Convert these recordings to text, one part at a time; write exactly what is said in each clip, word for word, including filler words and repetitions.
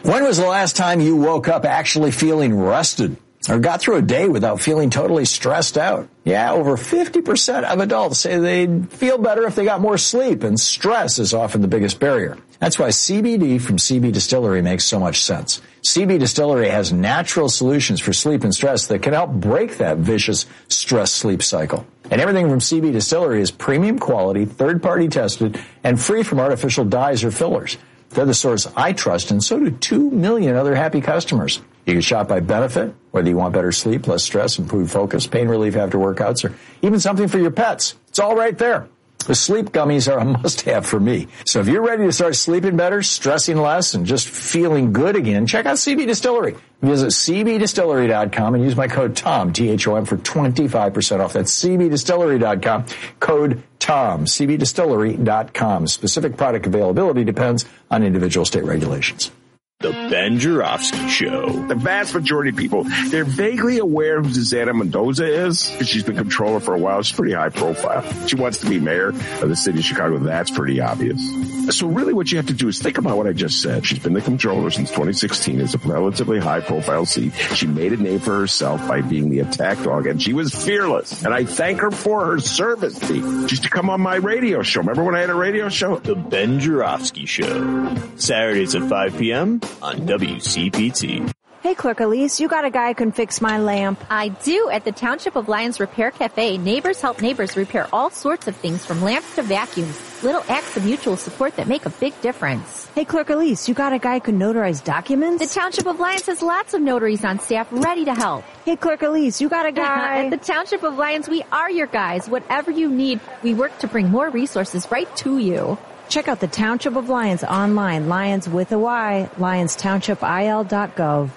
When was the last time you woke up actually feeling rested or got through a day without feeling totally stressed out? Yeah, over fifty percent of adults say they'd feel better if they got more sleep, and stress is often the biggest barrier. That's why C B D from C B Distillery makes so much sense. C B Distillery has natural solutions for sleep and stress that can help break that vicious stress-sleep cycle. And everything from C B Distillery is premium quality, third-party tested, and free from artificial dyes or fillers. They're the source I trust, and so do two million other happy customers. You can shop by benefit, whether you want better sleep, less stress, improved focus, pain relief after workouts, or even something for your pets. It's all right there. The sleep gummies are a must-have for me. So if you're ready to start sleeping better, stressing less, and just feeling good again, check out C B Distillery. Visit C B Distillery dot com and use my code TOM, T H O M, for twenty-five percent off. That's C B Distillery dot com, code TOM, C B Distillery dot com. Specific product availability depends on individual state regulations. The Ben Joravsky Show. The vast majority of people, they're vaguely aware who Susana Mendoza is, because she's been comptroller for a while. She's pretty high profile. She wants to be mayor of the city of Chicago. That's pretty obvious. So really what you have to do is think about what I just said. She's been the comptroller since twenty sixteen. It's a relatively high-profile seat. She made a name for herself by being the attack dog, and she was fearless. And I thank her for her service. She used to come on my radio show. Remember when I had a radio show? The Ben Joravsky Show. Saturdays at five p.m. on W C P T. Hey, Clerk Elise, you got a guy who can fix my lamp. I do. At the Township of Lyons Repair Cafe, neighbors help neighbors repair all sorts of things, from lamps to vacuums. Little acts of mutual support that make a big difference. Hey, Clerk Elise, you got a guy who can notarize documents? The Township of Lyons has lots of notaries on staff ready to help. Hey, Clerk Elise, you got a guy? At the Township of Lyons, we are your guys. Whatever you need, we work to bring more resources right to you. Check out the Township of Lyons online, Lyons with a Y, lyons township I L dot gov.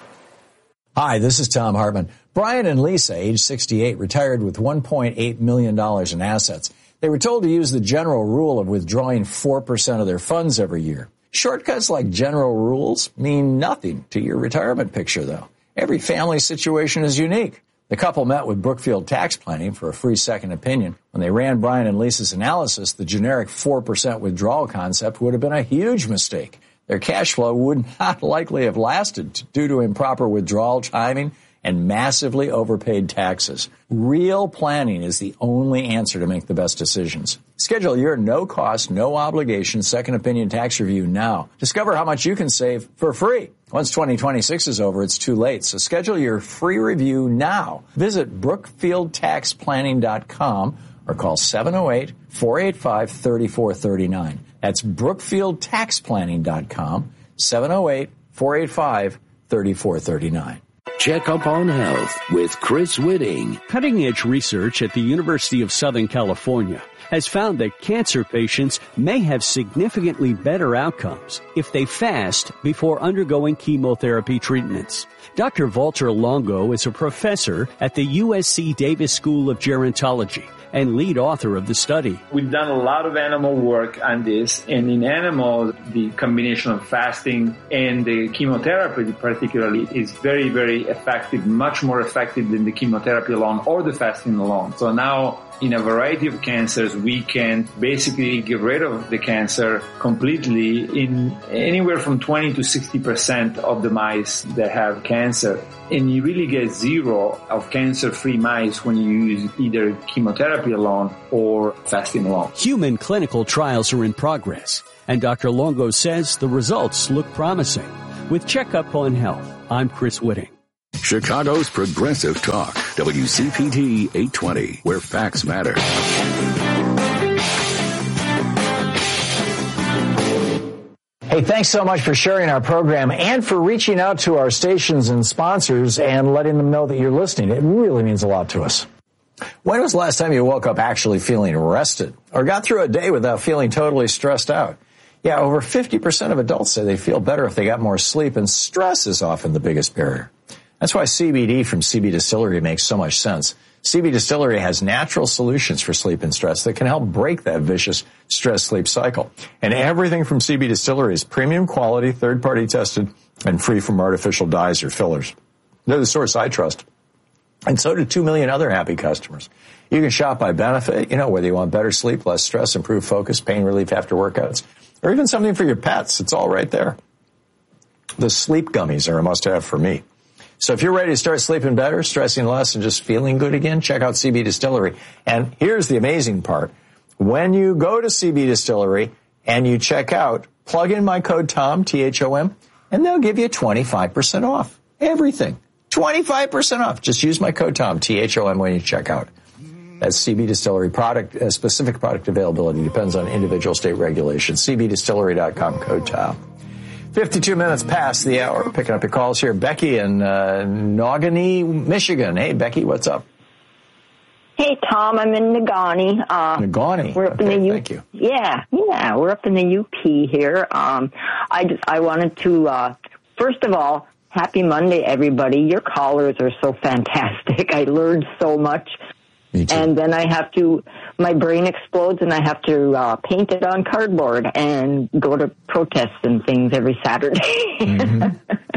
Hi, this is Tom Hartman. Brian and Lisa, age sixty-eight, retired with one point eight million dollars in assets. They were told to use the general rule of withdrawing four percent of their funds every year. Shortcuts like general rules mean nothing to your retirement picture, though. Every family situation is unique. The couple met with Brookfield Tax Planning for a free second opinion. When they ran Brian and Lisa's analysis, the generic four percent withdrawal concept would have been a huge mistake. Their cash flow would not likely have lasted due to improper withdrawal timing and massively overpaid taxes. Real planning is the only answer to make the best decisions. Schedule your no-cost, no-obligation second opinion tax review now. Discover how much you can save for free. Once twenty twenty-six is over, it's too late, so schedule your free review now. Visit brookfield tax planning dot com or call seven oh eight, four eight five, three four three nine. That's brookfield tax planning dot com, seven oh eight, four eight five, three four three nine. Check Up on Health with Chris Whitting. Cutting-edge research at the University of Southern California has found that cancer patients may have significantly better outcomes if they fast before undergoing chemotherapy treatments. Doctor Walter Longo is a professor at the U S C Davis School of Gerontology and lead author of the study. We've done a lot of animal work on this, and in animals, the combination of fasting and the chemotherapy particularly is very, very effective, much more effective than the chemotherapy alone or the fasting alone. So now, in a variety of cancers, we can basically get rid of the cancer completely in anywhere from twenty to sixty percent of the mice that have cancer. And you really get zero of cancer-free mice when you use either chemotherapy alone or fasting alone. Human clinical trials are in progress, and Doctor Longo says the results look promising. With Checkup on Health, I'm Chris Whitting. Chicago's Progressive Talk, W C P T eight twenty, where facts matter. Hey, thanks so much for sharing our program and for reaching out to our stations and sponsors and letting them know that you're listening. It really means a lot to us. When was the last time you woke up actually feeling rested or got through a day without feeling totally stressed out? Yeah, over fifty percent of adults say they feel better if they got more sleep, and stress is often the biggest barrier. That's why C B D from C B Distillery makes so much sense. C B Distillery has natural solutions for sleep and stress that can help break that vicious stress-sleep cycle. And everything from C B Distillery is premium quality, third-party tested, and free from artificial dyes or fillers. They're the source I trust. And so do two million other happy customers. You can shop by benefit, you know, whether you want better sleep, less stress, improved focus, pain relief after workouts, or even something for your pets. It's all right there. The sleep gummies are a must-have for me. So if you're ready to start sleeping better, stressing less, and just feeling good again, check out C B Distillery. And here's the amazing part. When you go to C B Distillery and you check out, plug in my code TOM, T H O M, and they'll give you twenty-five percent off everything. twenty-five percent off. Just use my code TOM, T H O M, when you check out. That's C B Distillery product. Uh, specific product availability depends on individual state regulations. C B distillery dot com, code TOM. fifty-two minutes past the hour. Picking up your calls here. Becky in uh, Negaunee, Michigan. Hey, Becky, what's up? Hey, Tom, I'm in Negaunee. Uh, Negaunee. We're up okay, in the U- thank you. Yeah, yeah, we're up in the U P here. Um, I just, I wanted to, uh, first of all, happy Monday, everybody. Your callers are so fantastic. I learned so much. Me too. And then I have to, my brain explodes and I have to uh, paint it on cardboard and go to protests and things every Saturday. Mm-hmm.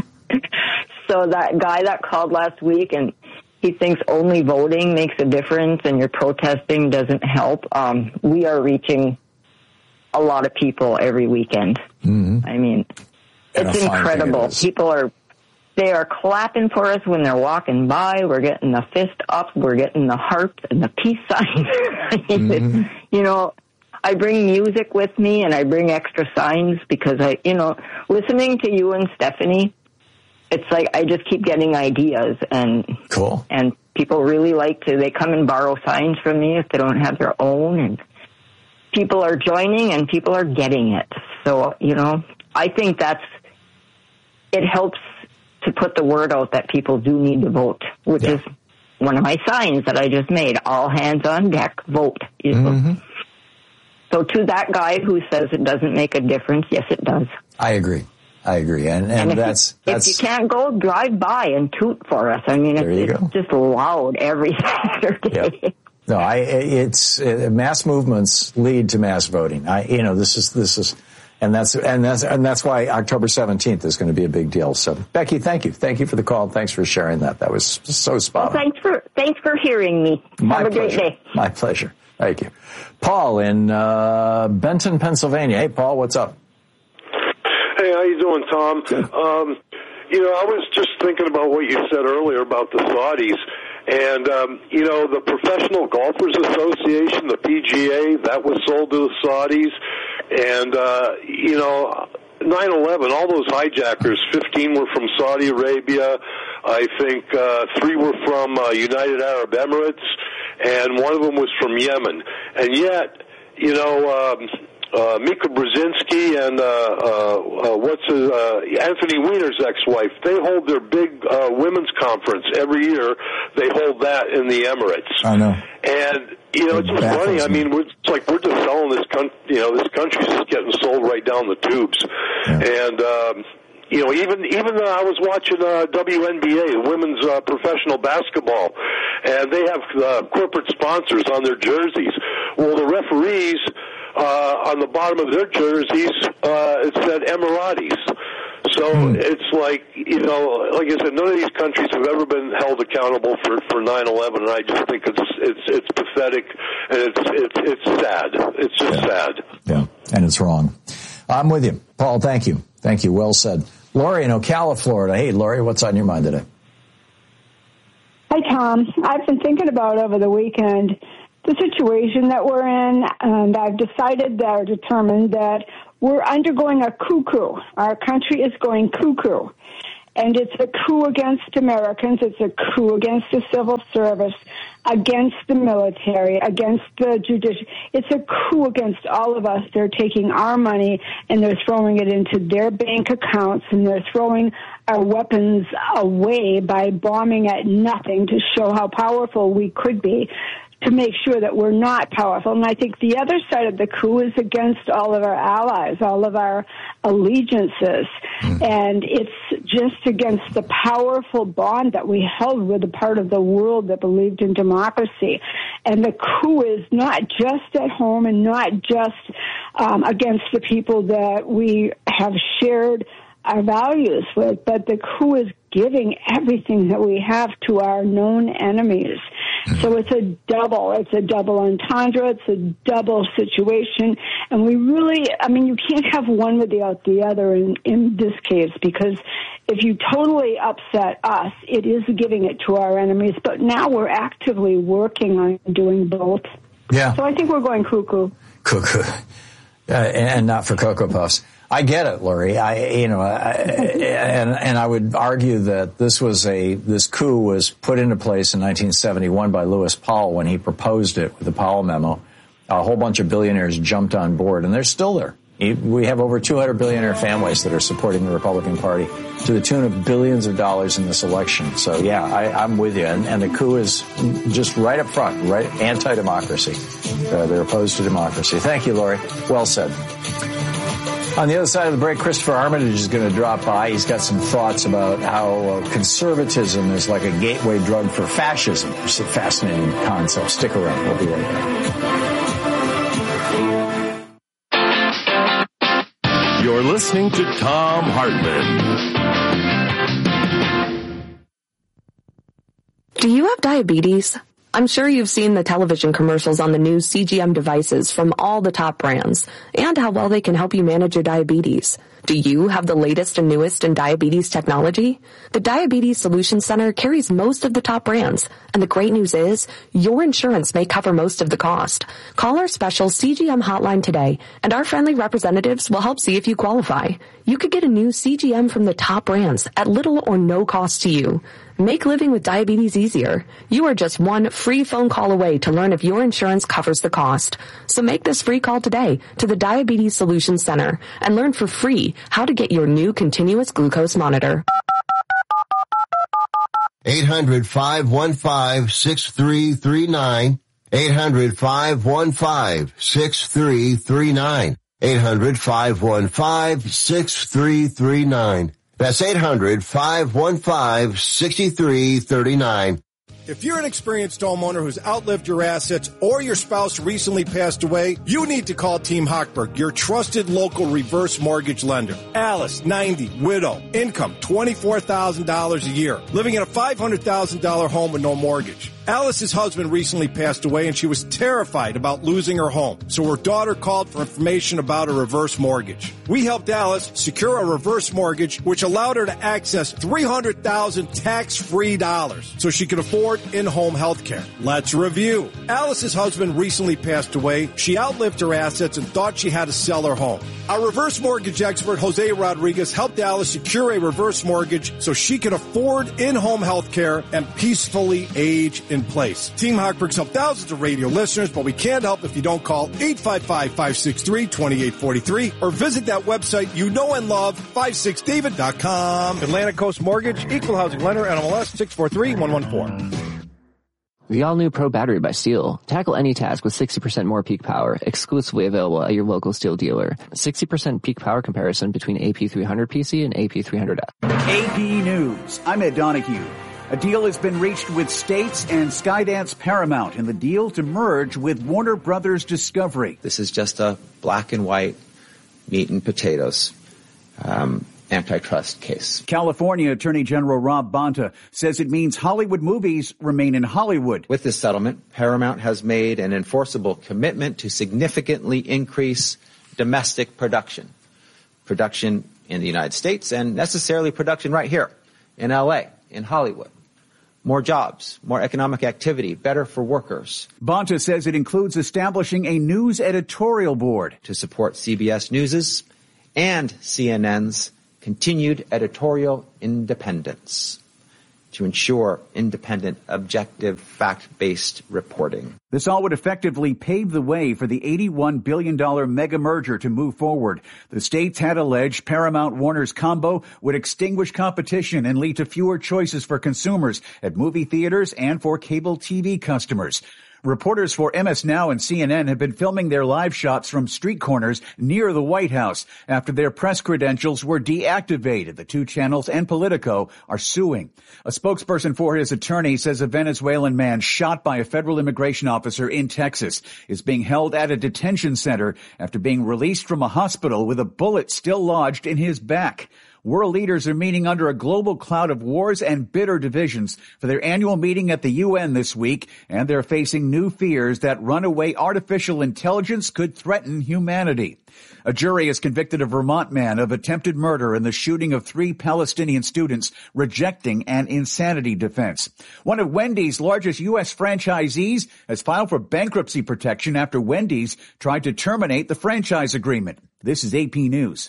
So that guy that called last week and he thinks only voting makes a difference and your protesting doesn't help. Um, we are reaching a lot of people every weekend. Mm-hmm. I mean, it's incredible. It people are, they are clapping for us when they're walking by. We're getting the fist up. We're getting the heart and the peace signs. Mm-hmm. You know, I bring music with me and I bring extra signs because I, you know, listening to you and Stephanie, it's like I just keep getting ideas and cool. And people really like to, they come and borrow signs from me if they don't have their own, and people are joining and people are getting it. So, you know, I think that's, it helps to put the word out that people do need to vote, which yeah. is one of my signs that I just made. All hands on deck, vote. You know? Mm-hmm. So to that guy who says it doesn't make a difference, yes, it does. I agree. I agree. And, and, and if that's, you, that's... If you can't go, drive by and toot for us. I mean, it's, it's just loud every Saturday. Yep. No, I, it's, uh, mass movements lead to mass voting. I, you know, this is, this is, and that's, and that's, and that's why October seventeenth is going to be a big deal. So, Becky, thank you. Thank you for the call. Thanks for sharing that. That was so spot on. Well, thanks for, thanks for hearing me. My Have a pleasure. great day. My pleasure. Thank you. Paul in, uh, Benton, Pennsylvania. Hey, Paul, what's up? Hey, how you doing, Tom? Um, you know, I was just thinking about what you said earlier about the Saudis. And, um, you know, the Professional Golfers Association, the P G A, that was sold to the Saudis. And, uh, you know, nine eleven, all those hijackers, fifteen were from Saudi Arabia. I think uh, three were from uh, United Arab Emirates, and one of them was from Yemen. And yet, you know, um, uh, Mika Brzezinski and uh, uh, uh, what's his, uh, Anthony Weiner's ex-wife, they hold their big uh, women's conference every year. They hold that in the Emirates. I know. And you know, it's just funny. I mean, we're, it's like we're just selling this country. You know, this country's just getting sold right down the tubes. Yeah. And um, you know, even even uh, I was watching uh, W N B A, women's uh, professional basketball, and they have uh, corporate sponsors on their jerseys. Well, the referees uh, on the bottom of their jerseys, uh, it said Emiratis. So mm. it's like, you know, like I said, none of these countries have ever been held accountable for, for nine eleven, and I just think it's it's it's pathetic, and it's it's it's sad. It's just yeah. sad. Yeah, and it's wrong. I'm with you, Paul. Thank you, thank you. Well said. Lori in Ocala, Florida. Hey, Lori, what's on your mind today? Hi, Tom. I've been thinking about over the weekend the situation that we're in, and I've decided that or determined that we're undergoing a cuckoo. Our country is going cuckoo. And it's a coup against Americans. It's a coup against the civil service, against the military, against the judicial. It's a coup against all of us. They're taking our money and they're throwing it into their bank accounts, and they're throwing our weapons away by bombing at nothing to show how powerful we could be, to make sure that we're not powerful. And I think the other side of the coup is against all of our allies, all of our allegiances. Mm. And it's just against the powerful bond that we held with a part of the world that believed in democracy. And the coup is not just at home and not just um, against the people that we have shared our values with, but the coup is giving everything that we have to our known enemies. So it's a double. It's a double entendre. It's a double situation. And we really, I mean, you can't have one without the other in, in this case, because if you totally upset us, it is giving it to our enemies. But now we're actively working on doing both. Yeah. So I think we're going cuckoo. Cuckoo. Uh, and not for Cocoa Puffs. I get it, Lori. I, you know, I, and and I would argue that this was a this coup was put into place in nineteen seventy-one by Lewis Powell when he proposed it with the Powell memo. A whole bunch of billionaires jumped on board, and they're still there. We have over two hundred billionaire families that are supporting the Republican Party to the tune of billions of dollars in this election. So, yeah, I, I'm with you. And, and the coup is just right up front, right? Anti-democracy. Uh, they're opposed to democracy. Thank you, Lori. Well said. On the other side of the break, Christopher Armitage is going to drop by. He's got some thoughts about how uh, conservatism is like a gateway drug for fascism. It's a fascinating concept. Stick around. We'll be right back. You're listening to Thom Hartmann. Do you have diabetes? I'm sure you've seen the television commercials on the new C G M devices from all the top brands and how well they can help you manage your diabetes. Do you have the latest and newest in diabetes technology? The Diabetes Solutions Center carries most of the top brands, and the great news is your insurance may cover most of the cost. Call our special C G M hotline today, and our friendly representatives will help see if you qualify. You could get a new C G M from the top brands at little or no cost to you. Make living with diabetes easier. You are just one free phone call away to learn if your insurance covers the cost. So make this free call today to the Diabetes Solutions Center and learn for free how to get your new continuous glucose monitor. eight hundred, five one five, six three three nine. eight hundred, five one five, six three three nine. eight hundred, five one five, six three three nine. That's eight hundred, five one five, six three three nine. If you're an experienced homeowner who's outlived your assets or your spouse recently passed away, you need to call Team Hochberg, your trusted local reverse mortgage lender. Alice, ninety, widow, income twenty-four thousand dollars a year, living in a five hundred thousand dollars home with no mortgage. Alice's husband recently passed away and she was terrified about losing her home, so her daughter called for information about a reverse mortgage. We helped Alice secure a reverse mortgage which allowed her to access three hundred thousand dollars tax-free dollars so she could afford in-home health care. Let's review. Alice's husband recently passed away. She outlived her assets and thought she had to sell her home. Our reverse mortgage expert, Jose Rodriguez, helped Alice secure a reverse mortgage so she could afford in-home health care and peacefully age in place. Team Hochberg's helped thousands of radio listeners, but we can't help if you don't call eight five five, five six three, two eight four three or visit that website you know and love, five six david dot com. Atlantic Coast Mortgage, Equal Housing Lender, N M L S six four three one one four. The all-new Pro Battery by Steel. Tackle any task with sixty percent more peak power, exclusively available at your local Steel dealer. sixty percent peak power comparison between A P three hundred P C and A P three hundred F. A P News. I'm Ed Donahue. A deal has been reached with States and Skydance Paramount in the deal to merge with Warner Brothers Discovery. This is just a black and white meat and potatoes um, antitrust case. California Attorney General Rob Bonta says it means Hollywood movies remain in Hollywood. With this settlement, Paramount has made an enforceable commitment to significantly increase domestic production. Production in the United States and necessarily production right here in L A, in Hollywood. More jobs, more economic activity, better for workers. Bonta says it includes establishing a news editorial board to support C B S News's and C N N's continued editorial independence, to ensure independent, objective, fact-based reporting. This all would effectively pave the way for the eighty-one billion dollars mega merger to move forward. The states had alleged Paramount-Warner's combo would extinguish competition and lead to fewer choices for consumers at movie theaters and for cable T V customers. Reporters for M S Now and C N N have been filming their live shots from street corners near the White House after their press credentials were deactivated. The two channels and Politico are suing. A spokesperson for his attorney says a Venezuelan man shot by a federal immigration officer in Texas is being held at a detention center after being released from a hospital with a bullet still lodged in his back. World leaders are meeting under a global cloud of wars and bitter divisions for their annual meeting at the U N this week, and they're facing new fears that runaway artificial intelligence could threaten humanity. A jury has convicted a Vermont man of attempted murder in the shooting of three Palestinian students, rejecting an insanity defense. One of Wendy's largest U S franchisees has filed for bankruptcy protection after Wendy's tried to terminate the franchise agreement. This is A P News.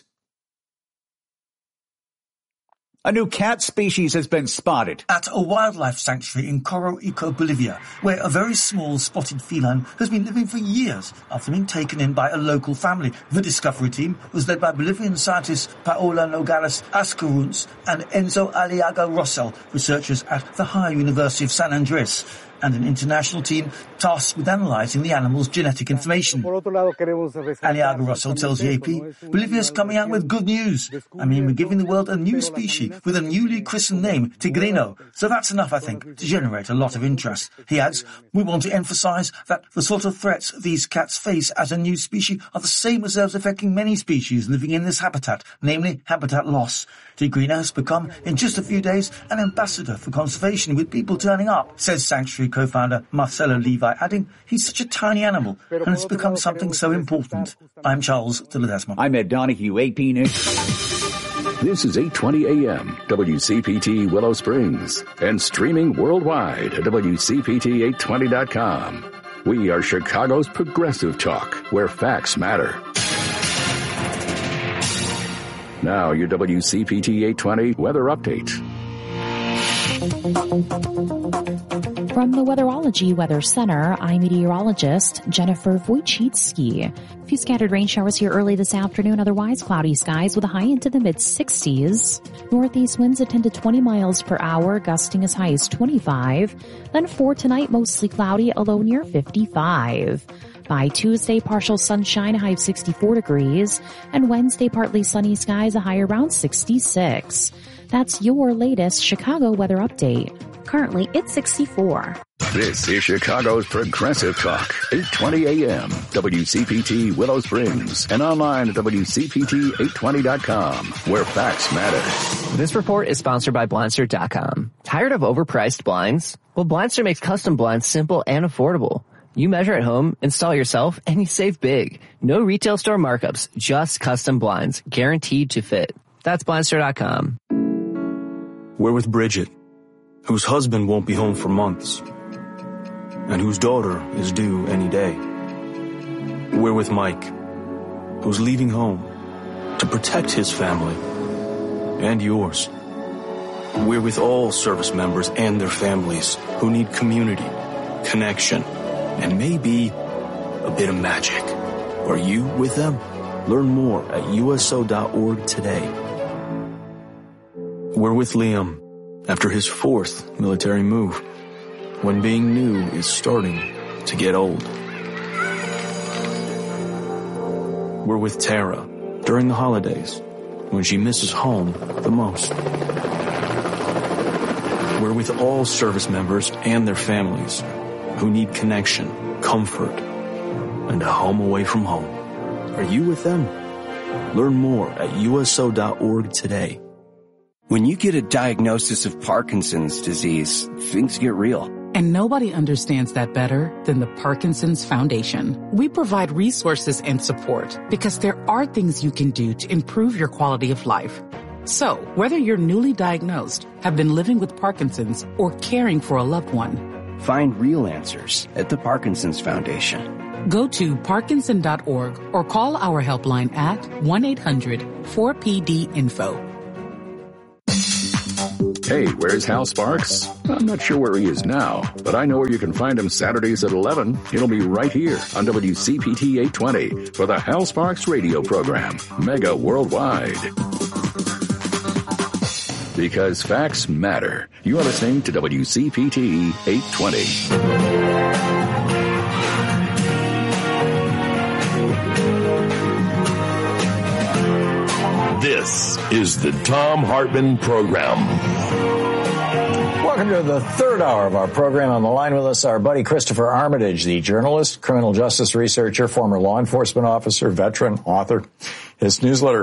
A new cat species has been spotted at a wildlife sanctuary in Coro Eco, Bolivia, where a very small spotted feline has been living for years after being taken in by a local family. The discovery team was led by Bolivian scientists Paola Nogales Ascarunz and Enzo Aliaga Rossell, researchers at the Higher University of San Andres, and an international team tasked with analysing the animal's genetic information. Aliaga Russell tells the A P, Bolivia's coming out with good news. I mean, we're giving the world a new species with a newly christened name, Tigrino. So that's enough, I think, to generate a lot of interest. He adds, we want to emphasise that the sort of threats these cats face as a new species are the same as those affecting many species living in this habitat, namely habitat loss. Tigrino has become, in just a few days, an ambassador for conservation, with people turning up, says Sanctuary co-founder Marcelo Levi, adding, he's such a tiny animal, and it's become something so important. I'm Charles de Ledesma. I'm Ed Donahue, A P News. This is eight twenty A M, W C P T Willow Springs, and streaming worldwide at W C P T eight twenty dot com. We are Chicago's progressive talk, where facts matter. Now, your W C P T eight twenty weather update. From the Weatherology Weather Center, I'm meteorologist Jennifer Wojcicki. A few scattered rain showers here early this afternoon, otherwise cloudy skies with a high into the mid-sixties. Northeast winds at ten to twenty miles per hour, gusting as high as twenty-five. Then for tonight, mostly cloudy, a low near fifty-five. By Tuesday, partial sunshine, a high of sixty-four degrees. And Wednesday, partly sunny skies, a high around sixty-six. That's your latest Chicago weather update. Currently, it's sixty-four. This is Chicago's Progressive Talk, eight twenty A M, W C P T Willow Springs, and online at W C P T eight twenty dot com, where facts matter. This report is sponsored by Blindster dot com. Tired of overpriced blinds? Well, Blindster makes custom blinds simple and affordable. You measure at home, install yourself, and you save big. No retail store markups, just custom blinds, guaranteed to fit. That's Blindster dot com. We're with Bridget, whose husband won't be home for months, and whose daughter is due any day. We're with Mike, who's leaving home to protect his family and yours. We're with all service members and their families who need community, connection, and maybe a bit of magic. Are you with them? Learn more at U S O dot org today. We're with Liam after his fourth military move, when being new is starting to get old. We're with Tara during the holidays, when she misses home the most. We're with all service members and their families who need connection, comfort, and a home away from home. Are you with them? Learn more at U S O dot org today. When you get a diagnosis of Parkinson's disease, things get real. And nobody understands that better than the Parkinson's Foundation. We provide resources and support because there are things you can do to improve your quality of life. So, whether you're newly diagnosed, have been living with Parkinson's, or caring for a loved one, find real answers at the Parkinson's Foundation. Go to Parkinson dot org or call our helpline at one eight hundred four P D info. Hey, where's Hal Sparks? I'm not sure where he is now, but I know where you can find him Saturdays at eleven. He'll be right here on W C P T eight twenty for the Hal Sparks radio program, Mega Worldwide. Because facts matter. You are listening to W C P T eight twenty. This is the Thom Hartmann Program. Welcome to the third hour of our program. On the line with us, our buddy Christopher Armitage, the journalist, criminal justice researcher, former law enforcement officer, veteran, author. His newsletter,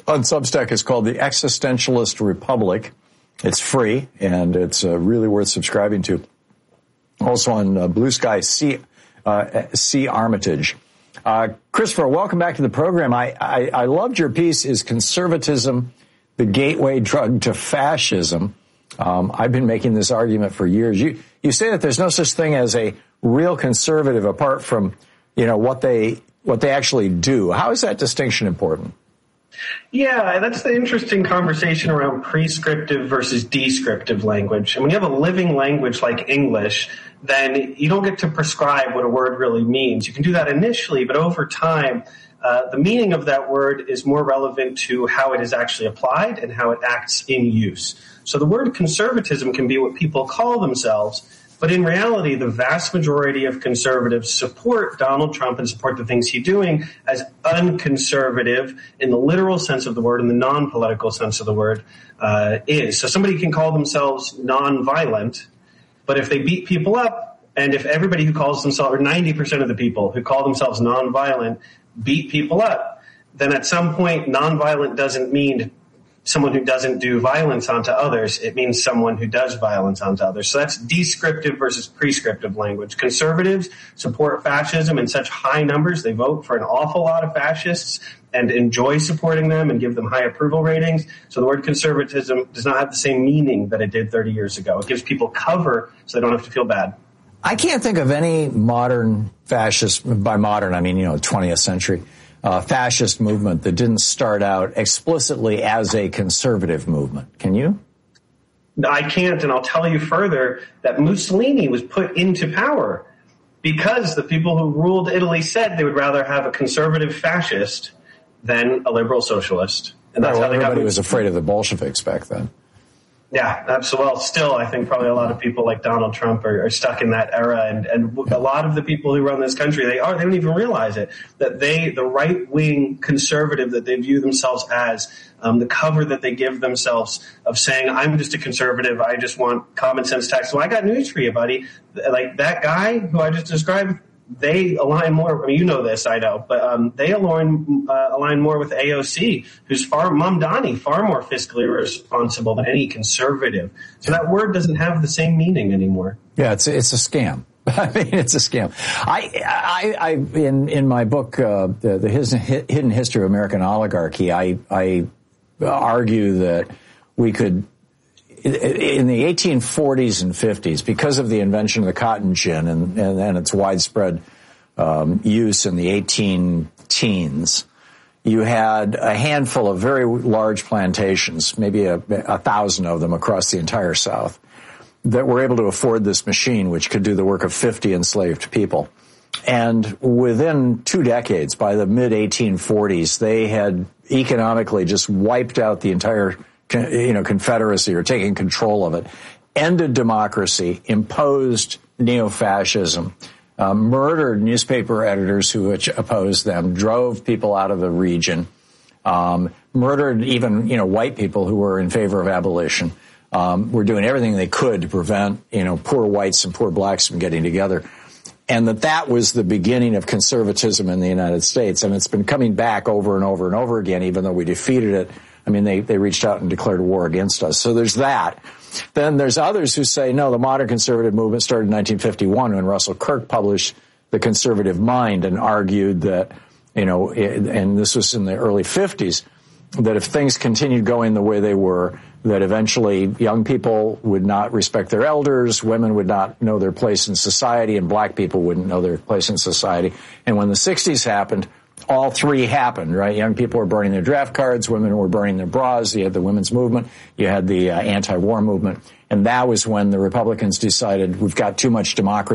on Substack is called The Existentialist Republic. It's free, and it's uh, really worth subscribing to. Also on uh, Blue Sky, C, uh, C. Armitage. Uh, Christopher, welcome back to the program. I, I, I loved your piece, Is Conservatism the Gateway Drug to Fascism? Um, I've been making this argument for years. You, you say that there's no such thing as a real conservative apart from, you know, what they, what they actually do. How is that distinction important? Yeah, that's the interesting conversation around prescriptive versus descriptive language. And when you have a living language like English, then you don't get to prescribe what a word really means. You can do that initially, but over time, uh, the meaning of that word is more relevant to how it is actually applied and how it acts in use. So the word conservatism can be what people call themselves, but in reality, the vast majority of conservatives support Donald Trump and support the things he's doing as unconservative in the literal sense of the word and the non-political sense of the word uh, is. So somebody can call themselves non-violent, but if they beat people up, and if everybody who calls themselves, or ninety percent of the people who call themselves non-violent beat people up, then at some point non-violent doesn't mean someone who doesn't do violence onto others. It means someone who does violence onto others. So that's descriptive versus prescriptive language. Conservatives support fascism in such high numbers. They vote for an awful lot of fascists and enjoy supporting them and give them high approval ratings. So the word conservatism does not have the same meaning that it did thirty years ago. It gives people cover so they don't have to feel bad. I can't think of any modern fascist, by modern I mean, you know, twentieth century, Uh, fascist movement that didn't start out explicitly as a conservative movement. Can you? I can't, and I'll tell you further that Mussolini was put into power because the people who ruled Italy said they would rather have a conservative fascist than a liberal socialist. And that's well, how they everybody got was afraid of the Bolsheviks back then. Yeah, absolutely. Well, still, I think probably a lot of people like Donald Trump are, are stuck in that era, and, and a lot of the people who run this country, they are, they don't even realize it, that they, the right-wing conservative that they view themselves as, um, the cover that they give themselves of saying, I'm just a conservative, I just want common sense tax. Well, I got news for you, buddy. Like that guy who I just described, they align more. I mean, you know this, I know, but um, they align uh, align more with A O C, who's far Mamdani, far more fiscally responsible than any conservative. So that word doesn't have the same meaning anymore. Yeah, it's it's a scam. I mean, it's a scam. I, I, I in in my book, uh, the, the Hidden History of American Oligarchy, I I argue that we could. In the eighteen forties and fifties, because of the invention of the cotton gin and, and, and its widespread um, use in the eighteen teens, you had a handful of very large plantations, maybe a, a thousand of them across the entire South, that were able to afford this machine, which could do the work of fifty enslaved people. And within two decades, by the mid eighteen forties, they had economically just wiped out the entire you know, Confederacy, or taking control of it, ended democracy, imposed neo-fascism, uh, murdered newspaper editors who opposed them, drove people out of the region, um, murdered even, you know, white people who were in favor of abolition. Um, were doing everything they could to prevent, you know, poor whites and poor blacks from getting together. And that that was the beginning of conservatism in the United States. And it's been coming back over and over and over again, even though we defeated it. I mean, they, they reached out and declared war against us. So there's that. Then there's others who say, no, the modern conservative movement started in nineteen fifty-one when Russell Kirk published The Conservative Mind and argued that, you know, and this was in the early fifties, that if things continued going the way they were, that eventually young people would not respect their elders, women would not know their place in society, and black people wouldn't know their place in society. And when the sixties happened, all three happened, right? Young people were burning their draft cards, women were burning their bras, you had the women's movement, you had the uh, anti-war movement, and that was when the Republicans decided we've got too much democracy.